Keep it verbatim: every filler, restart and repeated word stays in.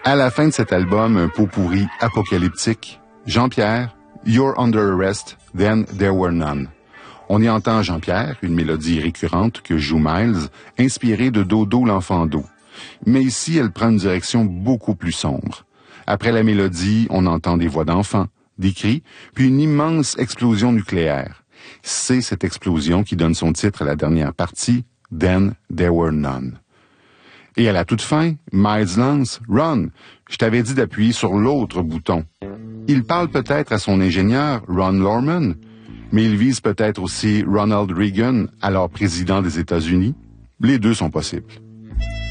À la fin de cet album, un pot pourri apocalyptique, Jean-Pierre, You're Under Arrest, Then There Were None. On y entend Jean-Pierre, une mélodie récurrente que joue Miles, inspirée de Dodo l'enfant d'eau. Mais ici, elle prend une direction beaucoup plus sombre. Après la mélodie, on entend des voix d'enfants, des cris, puis une immense explosion nucléaire. C'est cette explosion qui donne son titre à la dernière partie, Then There Were None. Et à la toute fin, Miles lance « Run ». Je t'avais dit d'appuyer sur l'autre bouton. Il parle peut-être à son ingénieur, Ron Lorman, mais il vise peut-être aussi Ronald Reagan, alors président des États-Unis. Les deux sont possibles.